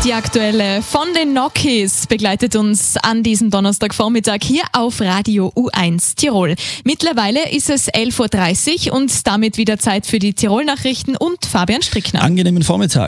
Die aktuelle von den Nokis begleitet uns an diesem Donnerstagvormittag hier auf Radio U1 Tirol. Mittlerweile ist es 11.30 Uhr und damit wieder Zeit für die Tirol-Nachrichten und Fabian Strickner. Angenehmen Vormittag.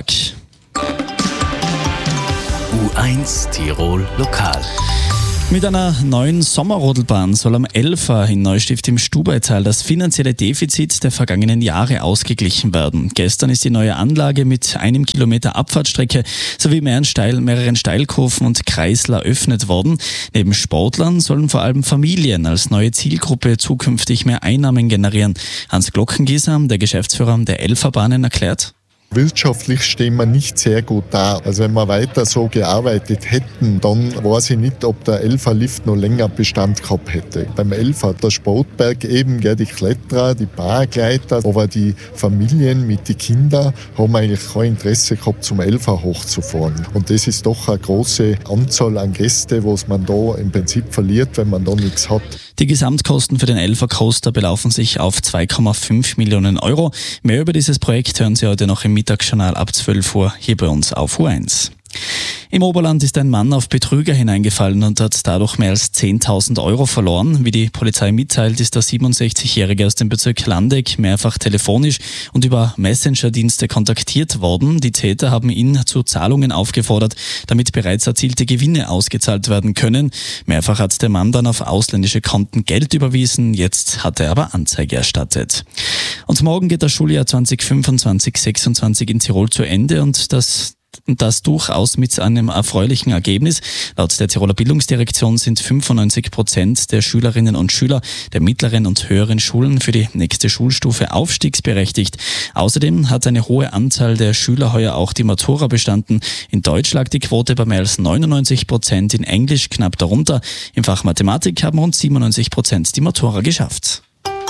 U1 Tirol Lokal. Mit einer neuen Sommerrodelbahn soll am Elfer in Neustift im Stubaital das finanzielle Defizit der vergangenen Jahre ausgeglichen werden. Gestern ist die neue Anlage mit 1 Kilometer Abfahrtstrecke sowie mehreren Steilkurven und Kreisler eröffnet worden. Neben Sportlern sollen vor allem Familien als neue Zielgruppe zukünftig mehr Einnahmen generieren. Hans Glockengießer, der Geschäftsführer der Elferbahnen, erklärt: Wirtschaftlich stehen wir nicht sehr gut da. Also wenn wir weiter so gearbeitet hätten, dann weiß ich nicht, ob der Elfer-Lift noch länger Bestand gehabt hätte. Beim Elfer der Sportberg eben, die Kletterer, die Paragleiter, aber die Familien mit den Kindern haben eigentlich kein Interesse gehabt, zum Elfer hochzufahren. Und das ist doch eine große Anzahl an Gästen, was man da im Prinzip verliert, wenn man da nichts hat. Die Gesamtkosten für den Elfer Coaster belaufen sich auf 2,5 Millionen Euro. Mehr über dieses Projekt hören Sie heute noch im Mittagsjournal ab 12 Uhr hier bei uns auf U1. Im Oberland ist ein Mann auf Betrüger hineingefallen und hat dadurch mehr als 10.000 Euro verloren. Wie die Polizei mitteilt, ist der 67-Jährige aus dem Bezirk Landeck mehrfach telefonisch und über Messenger-Dienste kontaktiert worden. Die Täter haben ihn zu Zahlungen aufgefordert, damit bereits erzielte Gewinne ausgezahlt werden können. Mehrfach hat der Mann dann auf ausländische Konten Geld überwiesen. Jetzt hat er aber Anzeige erstattet. Und morgen geht das Schuljahr 2025/26 in Tirol zu Ende und das durchaus mit einem erfreulichen Ergebnis. Laut der Tiroler Bildungsdirektion sind 95% der Schülerinnen und Schüler der mittleren und höheren Schulen für die nächste Schulstufe aufstiegsberechtigt. Außerdem hat eine hohe Anzahl der Schüler heuer auch die Matura bestanden. In Deutsch lag die Quote bei mehr als 99%, in Englisch knapp darunter. Im Fach Mathematik haben rund 97% die Matura geschafft.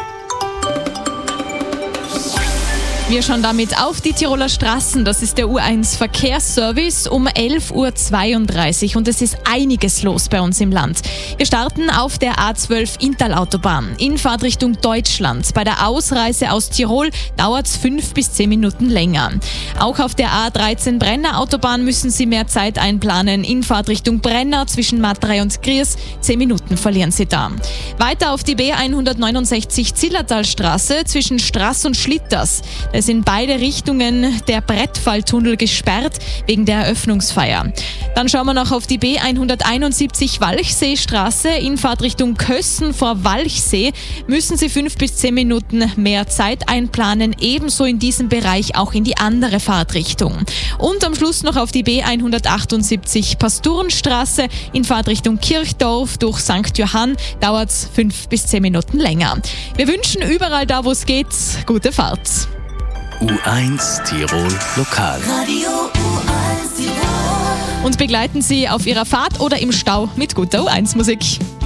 Wir schauen damit auf die Tiroler Straßen. Das ist der U1 Verkehrsservice um 11.32 Uhr und es ist einiges los bei uns im Land. Wir starten auf der A12 Inntal-Autobahn in Fahrtrichtung Deutschland. Bei der Ausreise aus Tirol dauert es 5 bis 10 Minuten länger. Auch auf der A13 Brenner Autobahn müssen Sie mehr Zeit einplanen. In Fahrtrichtung Brenner zwischen Matrei und Griers 10 Minuten verlieren Sie da. Weiter auf die B169 Zillertalstraße zwischen Straß und Schlitters. Es sind beide Richtungen der Brettfalltunnel gesperrt wegen der Eröffnungsfeier. Dann schauen wir noch auf die B171 Walchseestraße in Fahrtrichtung Kössen vor Walchsee. Müssen Sie 5 bis 10 Minuten mehr Zeit einplanen, ebenso in diesem Bereich auch in die andere Fahrtrichtung. Und am Schluss noch auf die B178 Pasturenstraße in Fahrtrichtung Kirchdorf durch St. Johann dauert es 5 bis 10 Minuten länger. Wir wünschen überall da, wo es geht, gute Fahrt. U1 Tirol Lokal. Radio U1 Tirol. Und begleiten Sie auf Ihrer Fahrt oder im Stau mit guter U1-Musik.